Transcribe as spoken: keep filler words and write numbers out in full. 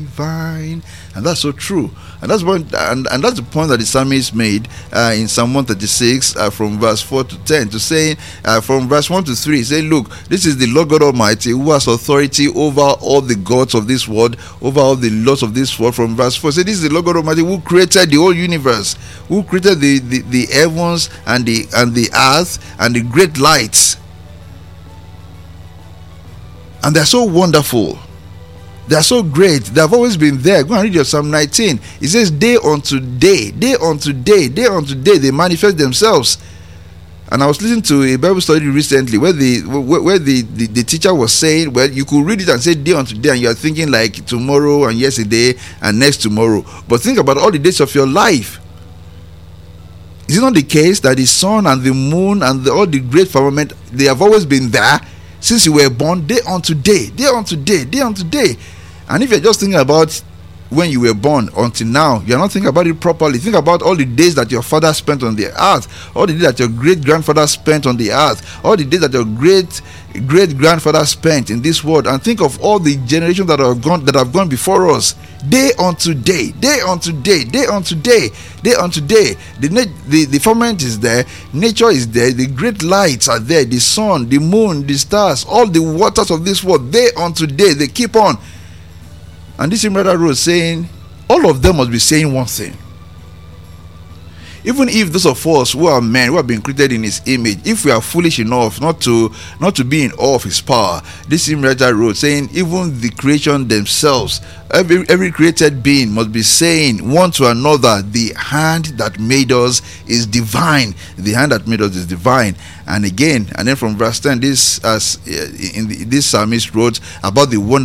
divine. And that's so true. And that's one, and, and that's the point that the psalmist made uh, in Psalm one thirty-six uh, from verse four to ten, to saying uh, from verse one to three, saying, look, this is the Lord God Almighty who has authority over all the gods of this world, over all the laws of this world. From verse four, say, this is the Lord God Almighty who created the whole universe, who created the, the, the heavens and the and the earth and the great lights. And they're so wonderful. They are so great. They have always been there. Go and read your Psalm nineteen. It says, day unto day, day unto day, day unto day, they manifest themselves. And I was listening to a Bible study recently where the where, where the, the, the teacher was saying, well, you could read it and say day unto day, and you are thinking like tomorrow and yesterday and next tomorrow. But think about all the days of your life. Is it not the case that the sun and the moon and the, all the great firmament, they have always been there since you were born, day unto day, day unto day, day unto day? And if you're just thinking about when you were born until now, you're not thinking about it properly. Think about all the days that your father spent on the earth, all the days that your great grandfather spent on the earth, all the days that your great great grandfather spent in this world, and think of all the generations that have gone that have gone before us. Day unto day, day unto day, day unto day, day unto day. The the the firmament is there, nature is there, the great lights are there, the sun, the moon, the stars, all the waters of this world. Day unto day, they keep on. And this Imrata wrote saying, all of them must be saying one thing. Even if those of us who are men, who have been created in his image, if we are foolish enough not to not to be in awe of his power, this Imrata wrote saying, even the creation themselves, every every created being must be saying one to another, the hand that made us is divine. The hand that made us is divine. And again, and then from verse ten, this as uh, in the, this psalmist wrote about the wonder